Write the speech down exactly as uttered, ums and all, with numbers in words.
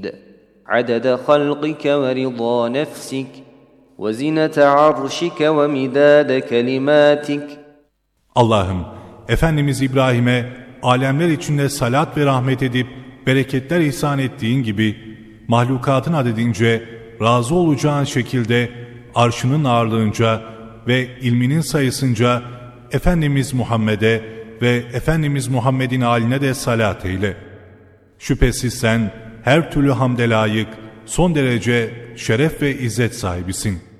عدد خلقك ورضا نفسك وزنة عرشك ومداد كلماتك. Allah'ım, Efendimiz İbrahim'e alemler içinde salat ve rahmet edip bereketler ihsan ettiğin gibi mahlukatın adedince razı olacağın şekilde arşının ağırlığınca ve ilminin sayısınca Efendimiz Muhammed'e ve Efendimiz Muhammed'in haline de salat eyle. Şüphesiz sen her türlü hamde layık, son derece şeref ve izzet sahibisin.